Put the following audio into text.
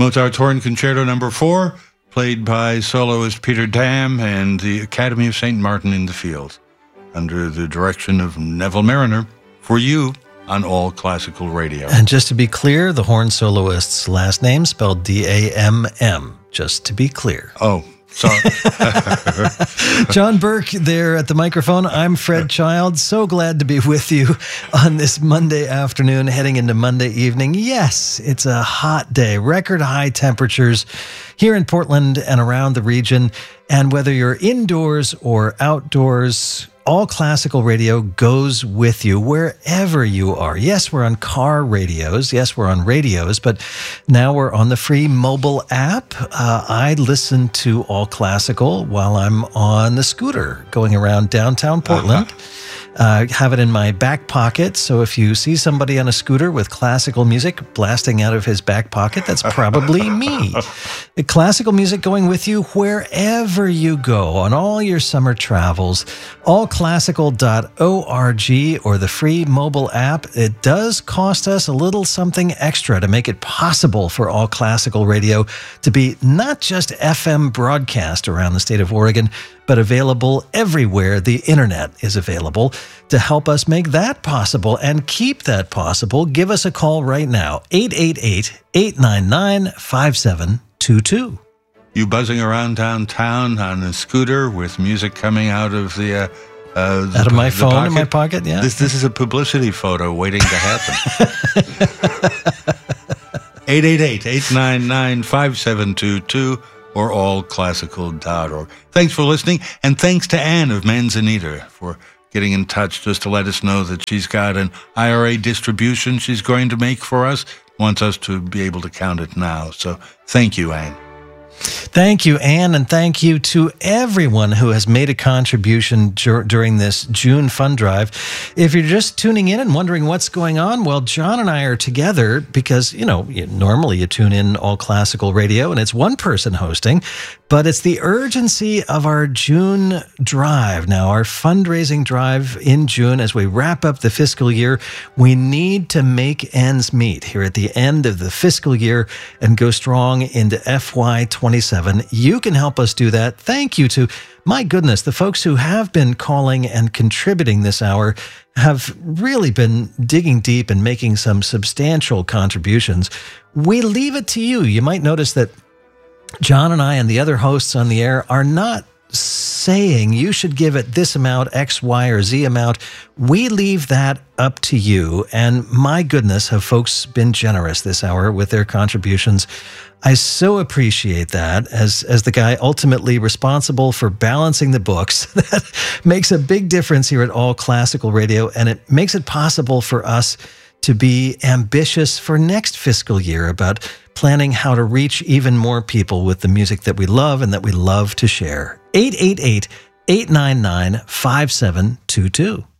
Mozart's Horn Concerto No. 4, played by soloist Peter Dam and the Academy of St. Martin in the Fields, under the direction of Neville Mariner, for you on All Classical Radio. And just to be clear, the horn soloist's last name spelled D-A-M-M, just to be clear. Oh, sorry. John Burke there at the microphone. I'm Fred Child. So glad to be with you on this Monday afternoon, heading into Monday evening. Yes, it's a hot day, record high temperatures here in Portland and around the region. And whether you're indoors or outdoors, All Classical Radio goes with you wherever you are. Yes, we're on car radios. Yes, we're on radios, but now we're on the free mobile app. I listen to All Classical while I'm on the scooter going around downtown Portland. Have it in my back pocket, so if you see somebody on a scooter with classical music blasting out of his back pocket, that's probably me. The classical music going with you wherever you go on all your summer travels. Allclassical.org or the free mobile app. It does cost us a little something extra to make it possible for All Classical Radio to be not just FM broadcast around the state of Oregon, but available everywhere the internet is available. To help us make that possible and keep that possible, give us a call right now, 888-899-5722. You buzzing around downtown on a scooter with music coming out of the out of my phone pocket? In my pocket, yeah. This is a publicity photo waiting to happen. 888-899-5722 or allclassical.org. Thanks for listening, and thanks to Anne of Manzanita for getting in touch just to let us know that she's got an IRA distribution she's going to make for us, wants us to be able to count it now. So thank you, Anne. Thank you, Anne, and thank you to everyone who has made a contribution during this June fund drive. If you're just tuning in and wondering what's going on, well, John and I are together because, normally you tune in All Classical Radio and it's one person hosting, but it's the urgency of our June drive. Now, our fundraising drive in June, as we wrap up the fiscal year, we need to make ends meet here at the end of the fiscal year and go strong into FY27. You can help us do that. Thank you to, my goodness, the folks who have been calling and contributing this hour have really been digging deep and making some substantial contributions. We leave it to you. You might notice that John and I and the other hosts on the air are not saying you should give it this amount, X, Y, or Z amount. We leave that up to you. And my goodness, have folks been generous this hour with their contributions. I so appreciate that as the guy ultimately responsible for balancing the books. That makes a big difference here at All Classical Radio, and it makes it possible for us to be ambitious for next fiscal year about planning how to reach even more people with the music that we love and that we love to share. 888-899-5722.